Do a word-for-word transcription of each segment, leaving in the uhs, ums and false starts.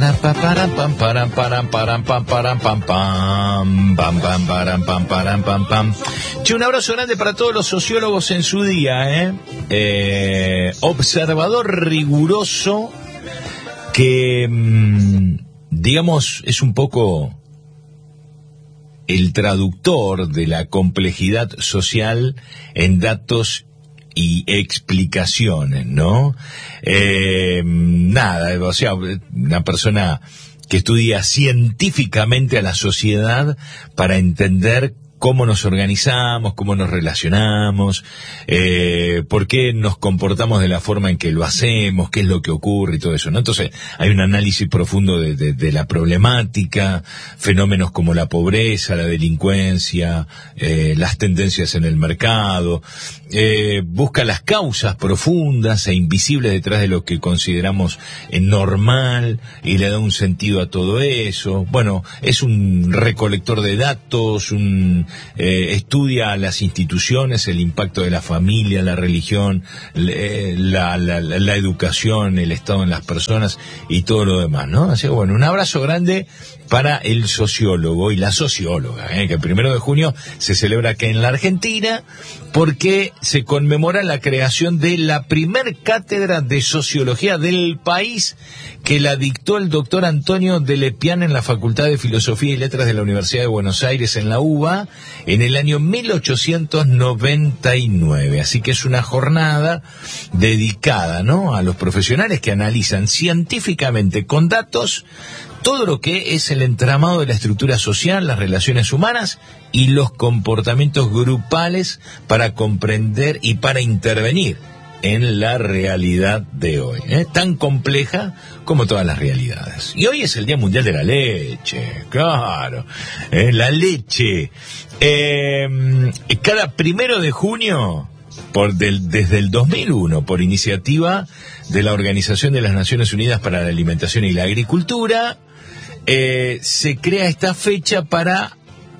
para pa para pam para para para pam para pam pam pam pam para pam para pam pam. Che, un abrazo grande para todos los sociólogos en su día, ¿eh? Eh, observador riguroso que, mmm, digamos, es un poco el traductor de la complejidad social en datos y explicaciones, ¿no? Eh, nada, o sea, una persona que estudia científicamente a la sociedad para entender cómo nos organizamos, cómo nos relacionamos, eh, por qué nos comportamos de la forma en que lo hacemos, qué es lo que ocurre y todo eso, ¿no? Entonces, hay un análisis profundo de, de, de la problemática, fenómenos como la pobreza, la delincuencia, eh, las tendencias en el mercado, eh, busca las causas profundas e invisibles detrás de lo que consideramos eh, normal y le da un sentido a todo eso. Bueno, es un recolector de datos, un Eh, estudia las instituciones, el impacto de la familia, la religión, la, la, la, la educación, el estado en las personas y todo lo demás, ¿no? Así que bueno, un abrazo grande para el sociólogo y la socióloga, ¿eh? Que el primero de junio se celebra aquí en la Argentina porque se conmemora la creación de la primer cátedra de sociología del país, que la dictó el doctor Antonio de Lepián en la Facultad de Filosofía y Letras de la Universidad de Buenos Aires en la U B A en el año mil ochocientos noventa y nueve. Así que es una jornada dedicada, ¿no?, a los profesionales que analizan científicamente con datos todo lo que es el entramado de la estructura social, las relaciones humanas y los comportamientos grupales para comprender y para intervenir en la realidad de hoy, ¿eh? Tan compleja como todas las realidades. Y hoy es el Día Mundial de la Leche, claro, ¿eh? La leche. Eh, cada primero de junio, por del, desde el dos mil uno, por iniciativa de la Organización de las Naciones Unidas para la Alimentación y la Agricultura, eh, se crea esta fecha para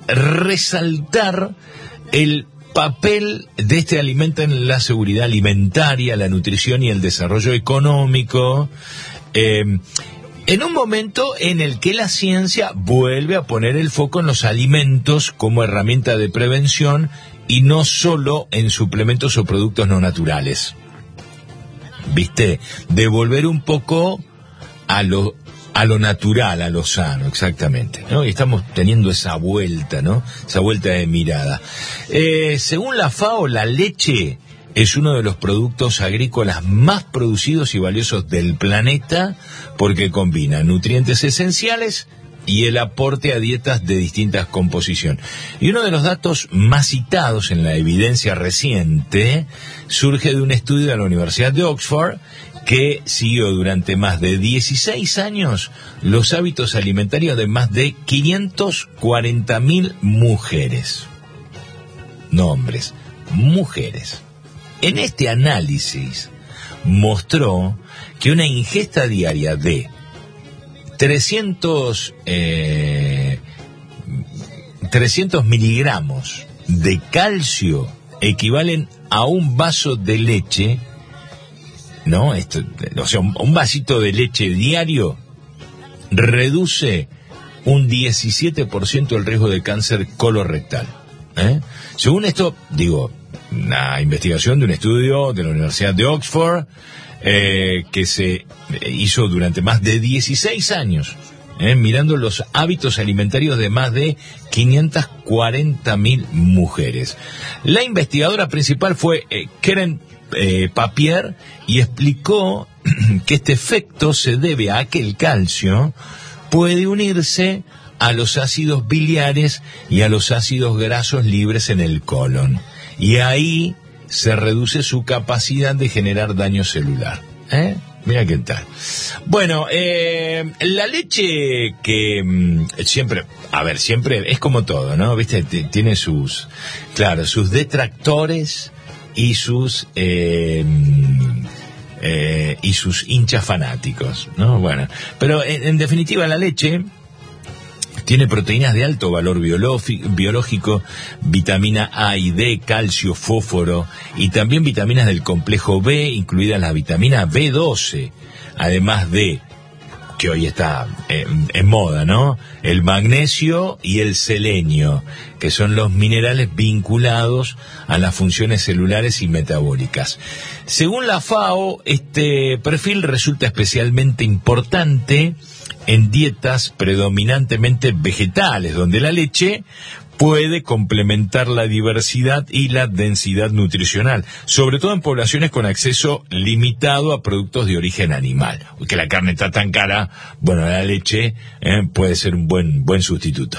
resaltar el papel de este alimento en la seguridad alimentaria, la nutrición y el desarrollo económico, eh, en un momento en el que la ciencia vuelve a poner el foco en los alimentos como herramienta de prevención y no solo en suplementos o productos no naturales. ¿Viste? Devolver un poco a lo a lo natural, a lo sano, exactamente, ¿no? Y estamos teniendo esa vuelta, ¿no? Esa vuelta de mirada. Eh, según la FAO, la leche es uno de los productos agrícolas más producidos y valiosos del planeta porque combina nutrientes esenciales y el aporte a dietas de distintas composición. Y uno de los datos más citados en la evidencia reciente surge de un estudio de la Universidad de Oxford que siguió durante más de dieciséis años los hábitos alimentarios de más de quinientas cuarenta mil mujeres. No hombres, mujeres. En este análisis mostró que una ingesta diaria de trescientos, eh, trescientos miligramos de calcio equivalen a un vaso de leche, ¿no? Esto, o sea, un, un vasito de leche diario reduce un diecisiete por ciento el riesgo de cáncer colorectal, ¿eh? Según esto, digo, una investigación de un estudio de la Universidad de Oxford, eh, que se hizo durante más de dieciséis años, eh, mirando los hábitos alimentarios de más de quinientas cuarenta mil mujeres. La investigadora principal fue eh, Keren Eh, Papier, y explicó que este efecto se debe a que el calcio puede unirse a los ácidos biliares y a los ácidos grasos libres en el colon, y ahí se reduce su capacidad de generar daño celular, ¿eh? Mira qué tal. Bueno, eh, la leche que mmm, siempre, a ver, siempre es como todo, ¿no? ¿Viste? T- tiene sus, claro, sus detractores y sus eh, eh, y sus hinchas fanáticos, ¿no? Bueno, pero en, en definitiva la leche tiene proteínas de alto valor biológico, vitamina A y D, calcio, fósforo y también vitaminas del complejo B, incluida la vitamina B doce, además de que hoy está en, en moda, ¿no? El magnesio y el selenio, que son los minerales vinculados a las funciones celulares y metabólicas. Según la FAO, este perfil resulta especialmente importante en dietas predominantemente vegetales, donde la leche puede complementar la diversidad y la densidad nutricional, sobre todo en poblaciones con acceso limitado a productos de origen animal. Que la carne está tan cara, bueno, la leche eh, puede ser un buen buen sustituto.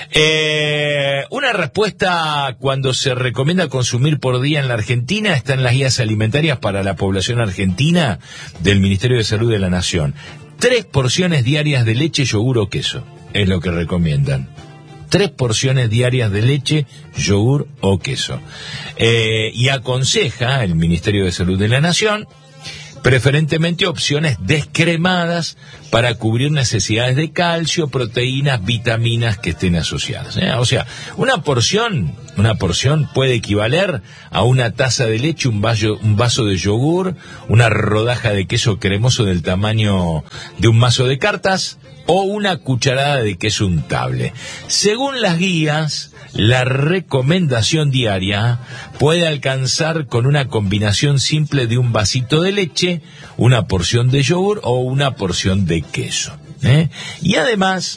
Eh, una respuesta cuando se recomienda consumir por día en la Argentina está en las guías alimentarias para la población argentina del Ministerio de Salud de la Nación. Tres porciones diarias de leche, yogur o queso es lo que recomiendan. Tres porciones diarias de leche, yogur o queso. Eh, y aconseja el Ministerio de Salud de la Nación preferentemente opciones descremadas para cubrir necesidades de calcio, proteínas, vitaminas que estén asociadas. ¿eh? O sea, una porción, una porción puede equivaler a una taza de leche, un vaso, un vaso de yogur, una rodaja de queso cremoso del tamaño de un mazo de cartas, o una cucharada de queso untable. Según las guías, la recomendación diaria puede alcanzar con una combinación simple de un vasito de leche, una porción de yogur o una porción de queso. ¿eh? Y además,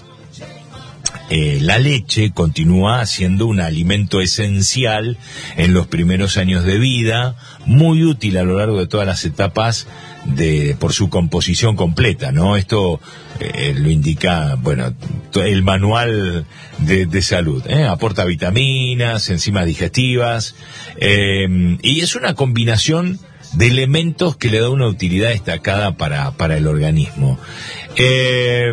eh, la leche continúa siendo un alimento esencial en los primeros años de vida, muy útil a lo largo de todas las etapas de por su composición completa, ¿no? Esto eh, lo indica, bueno, el manual de, de salud, ¿eh? Aporta vitaminas, enzimas digestivas, eh, y es una combinación de elementos que le da una utilidad destacada para, para el organismo. Eh,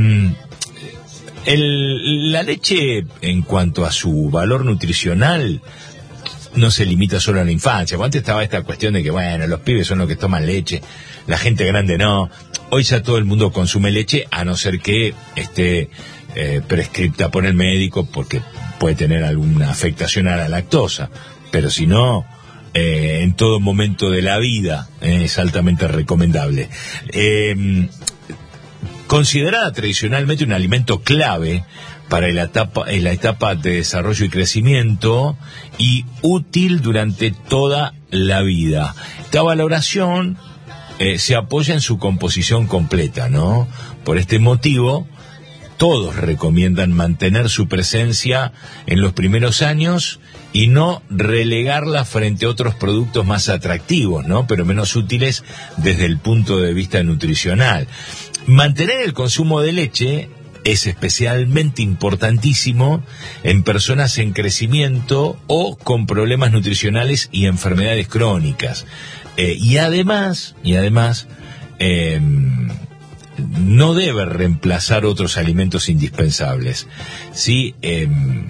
el, la leche, en cuanto a su valor nutricional, no se limita solo a la infancia. Antes estaba esta cuestión de que, bueno, los pibes son los que toman leche, la gente grande no. Hoy ya todo el mundo consume leche, a no ser que esté eh, prescripta por el médico, porque puede tener alguna afectación a la lactosa. Pero si no, eh, en todo momento de la vida eh, es altamente recomendable. Eh, considerada tradicionalmente un alimento clave para la etapa, en la etapa de desarrollo y crecimiento, y útil durante toda la vida. Esta valoración eh, se apoya en su composición completa, ¿no? Por este motivo, todos recomiendan mantener su presencia en los primeros años y no relegarla frente a otros productos más atractivos, ¿no? Pero menos útiles desde el punto de vista nutricional. Mantener el consumo de leche es especialmente importantísimo en personas en crecimiento o con problemas nutricionales y enfermedades crónicas. Eh, y además, y además, eh, no debe reemplazar otros alimentos indispensables. Sí, eh,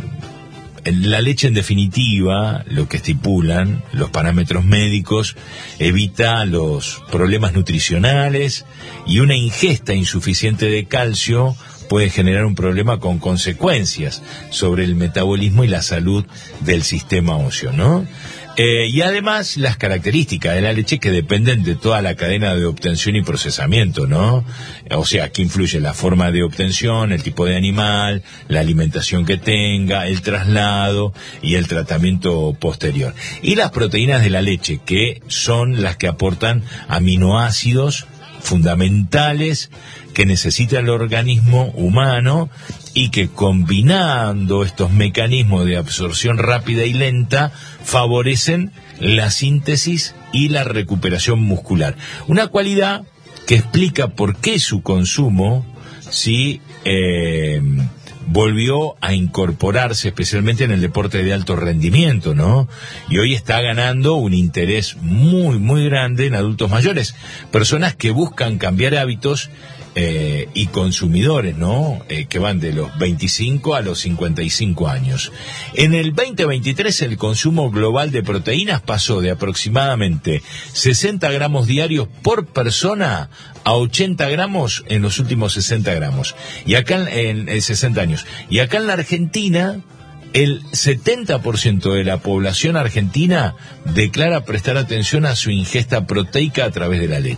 la leche, en definitiva, lo que estipulan los parámetros médicos, evita los problemas nutricionales, y una ingesta insuficiente de calcio puede generar un problema con consecuencias sobre el metabolismo y la salud del sistema óseo, ¿no? Eh, y además las características de la leche, que dependen de toda la cadena de obtención y procesamiento, ¿no? O sea, que influye la forma de obtención, el tipo de animal, la alimentación que tenga, el traslado y el tratamiento posterior. Y las proteínas de la leche, que son las que aportan aminoácidos fundamentales que necesita el organismo humano, y que, combinando estos mecanismos de absorción rápida y lenta, favorecen la síntesis y la recuperación muscular. Una cualidad que explica por qué su consumo sí eh, volvió a incorporarse especialmente en el deporte de alto rendimiento, ¿no? Y hoy está ganando un interés muy, muy grande en adultos mayores, personas que buscan cambiar hábitos Eh, y consumidores, ¿no? Eh, que van de los veinticinco a los cincuenta y cinco años. En el veinte veintitrés el consumo global de proteínas pasó de aproximadamente sesenta gramos diarios por persona a ochenta gramos en los últimos sesenta gramos. Y acá en, en sesenta años. Y acá en la Argentina, el setenta por ciento de la población argentina declara prestar atención a su ingesta proteica a través de la leche.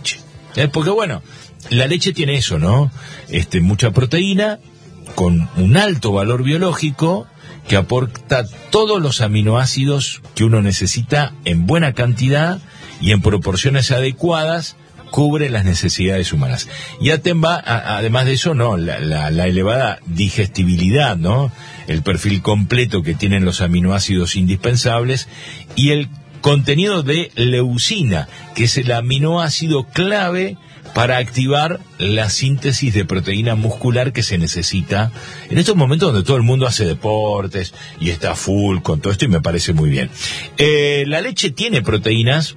¿Eh? Porque bueno, la leche tiene eso, ¿no? Este, mucha proteína, con un alto valor biológico, que aporta todos los aminoácidos que uno necesita en buena cantidad y en proporciones adecuadas, cubre las necesidades humanas. Y atemba, a, además de eso, no, la, la, la elevada digestibilidad, ¿no? El perfil completo que tienen los aminoácidos indispensables y el contenido de leucina, que es el aminoácido clave para activar la síntesis de proteína muscular que se necesita en estos momentos donde todo el mundo hace deportes y está full con todo esto, y me parece muy bien. Eh, la leche tiene proteínas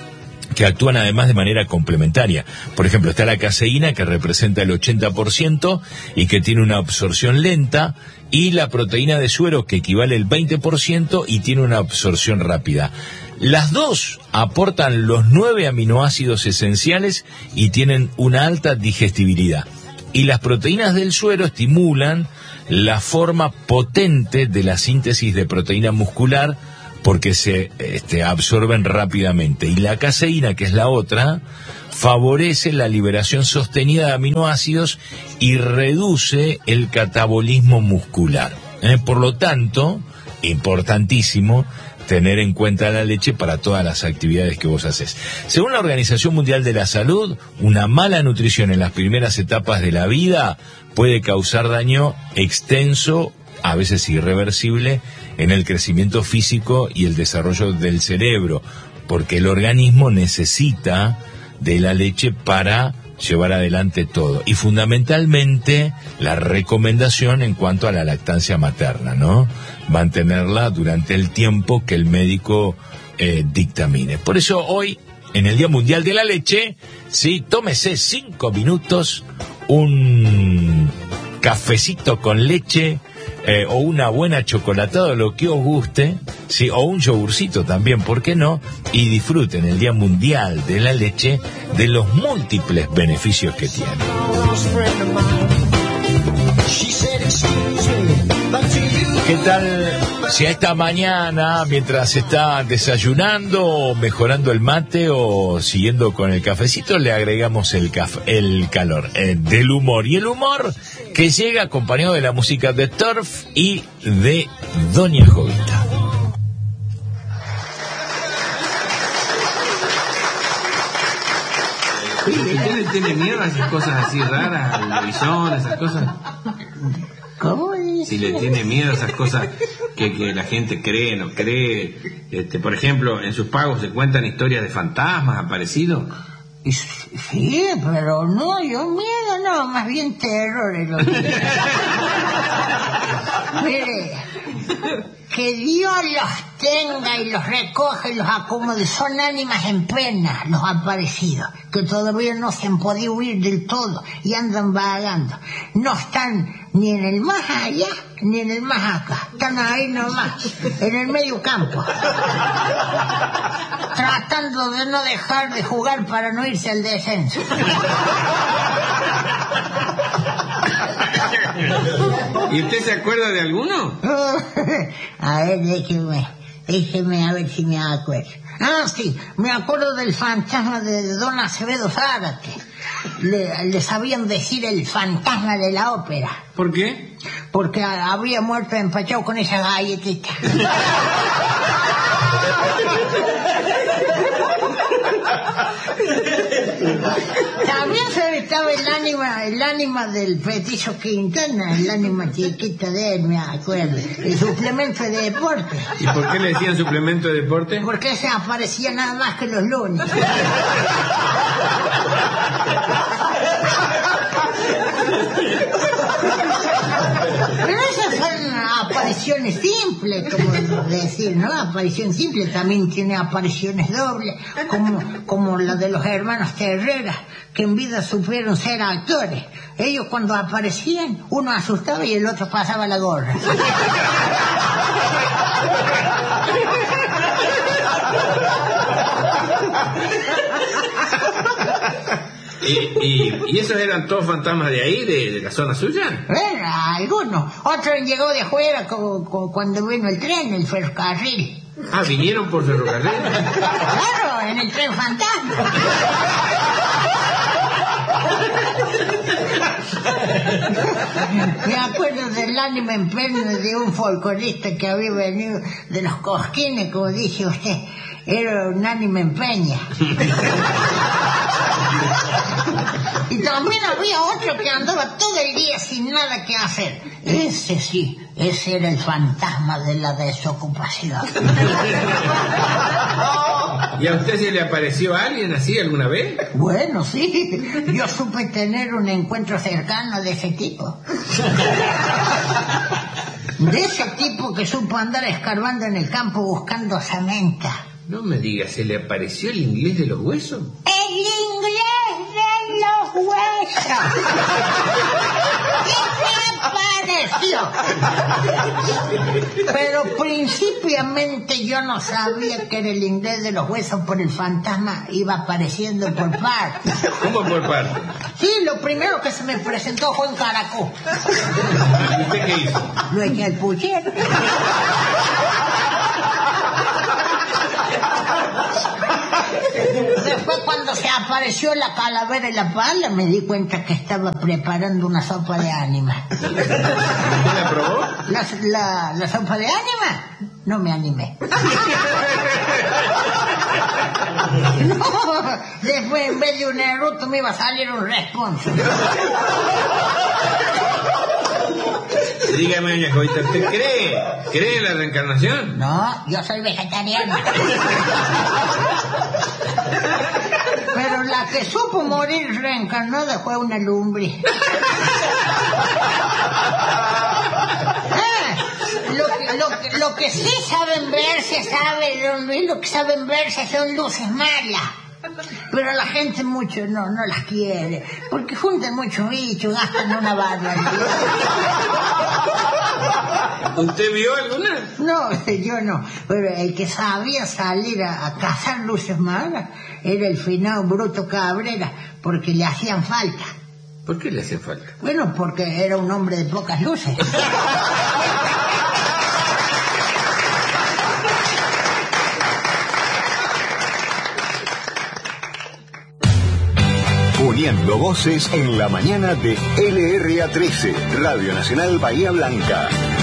que actúan además de manera complementaria. Por ejemplo, está la caseína, que representa el ochenta por ciento y que tiene una absorción lenta, y la proteína de suero, que equivale al veinte por ciento y tiene una absorción rápida. Las dos aportan los nueve aminoácidos esenciales y tienen una alta digestibilidad. Y las proteínas del suero estimulan la forma potente de la síntesis de proteína muscular, porque se este, absorben rápidamente. Y la caseína, que es la otra, favorece la liberación sostenida de aminoácidos y reduce el catabolismo muscular. ¿Eh? Por lo tanto, importantísimo tener en cuenta la leche para todas las actividades que vos haces. Según la Organización Mundial de la Salud, una mala nutrición en las primeras etapas de la vida puede causar daño extenso, a veces irreversible, en el crecimiento físico y el desarrollo del cerebro, porque el organismo necesita de la leche para llevar adelante todo. Y fundamentalmente la recomendación en cuanto a la lactancia materna, ¿no? Mantenerla durante el tiempo que el médico eh, dictamine. Por eso hoy, en el Día Mundial de la Leche, sí, tómese cinco minutos, un cafecito con leche, Eh, o una buena chocolatada, lo que os guste, sí, o un yogurcito también, ¿por qué no? Y disfruten el Día Mundial de la Leche de los múltiples beneficios que tiene. ¿Qué tal si a esta mañana, mientras está desayunando o mejorando el mate o siguiendo con el cafecito, le agregamos el caf- el calor eh, del humor? Y el humor que llega acompañado de la música de Turf y de Doña Jovita. ¿Usted le tiene miedo a esas cosas así raras, al lobizón, esas cosas? ¿Cómo dice? Si le tiene miedo a esas cosas que, que la gente cree, no cree. Este, por ejemplo, en sus pagos se cuentan historias de fantasmas aparecidos. Sí, pero no, yo miedo no, más bien terror es lo que... Mire, que Dios los tenga y los recoja y los acomode. Son ánimas en pena, los aparecidos, que todavía no se han podido huir del todo y andan vagando. No están ni en el más allá ni en el más acá, están ahí nomás, en el medio campo, tratando de no dejar de jugar para no irse al descenso. ¿Y usted se acuerda de alguno? A ver, déjeme, déjeme a ver si me acuerdo. Ah, sí, me acuerdo del fantasma de Don Acevedo Zárate. Le, le sabían decir el fantasma de la ópera. ¿Por qué? Porque había muerto empachado con esa galletita. También se estaba el ánima, el ánima del petizo Quintana, el ánima chiquita de él, me acuerdo. El suplemento de deporte. ¿Y por qué le decían suplemento de deporte? Porque ese aparecía nada más que los lunes. Pero esas son apariciones simples, como decir, ¿no? Aparición simple, también tiene apariciones dobles, como, como la de los hermanos Herrera, que en vida supieron ser actores. Ellos cuando aparecían, uno asustaba y el otro pasaba la gorra. ¿Y, y, ¿Y esos eran todos fantasmas de ahí, de, de la zona suya? Bueno, algunos. Otro llegó de afuera como, como cuando vino el tren, el ferrocarril. Ah, vinieron por ferrocarril. Claro, en el tren fantasma. Me acuerdo del ánima en pleno de un folclorista que había venido de los Cosquines, como dice usted. Era un ánima en peña. Y también había otro que andaba todo el día sin nada que hacer. Ese sí, ese era el fantasma de la desocupación. ¿Y a usted se le apareció alguien así alguna vez? Bueno, sí, yo supe tener un encuentro cercano de ese tipo. De ese tipo que supo andar escarbando en el campo buscando samenta. No me diga, ¿se le apareció el inglés de los huesos? ¡El inglés de los huesos! ¿Qué te apareció? Pero principalmente yo no sabía que era el inglés de los huesos por el fantasma iba apareciendo por partes. ¿Cómo por parte? Sí, lo primero que se me presentó fue un caracol. ¿Y usted qué hizo? Lo eché al puchero. Después, cuando se apareció la calavera y la pala, me di cuenta que estaba preparando una sopa de ánima. ¿Usted la probó? ¿La, la, la sopa de ánima? No me animé. No, después en vez de un eruto me iba a salir un responso. Dígame, doña Jovita, ¿usted cree? ¿Cree en la reencarnación? No, yo soy vegetariano. Pero la que supo morir reencarnada fue una lumbre. Ah, lo, que, lo, que, lo que sí saben verse, sabe, don Luis, lo que saben verse son luces malas. Pero la gente mucho no, no las quiere, porque juntan mucho bicho, gastan una barbaridad. ¿Usted vio alguna? No, yo no, pero el que sabía salir a, a cazar luces malas era el finado Bruto Cabrera, porque le hacían falta. ¿Por qué le hacían falta? Bueno, porque era un hombre de pocas luces. Poniendo voces en la mañana de L R A trece, Radio Nacional Bahía Blanca.